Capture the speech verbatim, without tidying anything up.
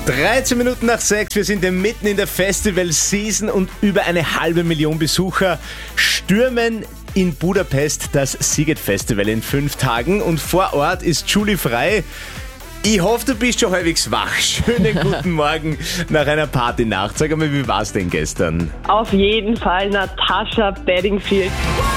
dreizehn Minuten nach sechs, wir sind ja mitten in der Festival-Season und über eine halbe Million Besucher stürmen in Budapest das Sziget Festival in fünf Tagen und vor Ort ist Julie Frey. Ich hoffe, du bist schon halbwegs wach. Schönen guten Morgen nach einer Partynacht. Sag einmal, wie war's denn gestern? Auf jeden Fall Natasha Bedingfield.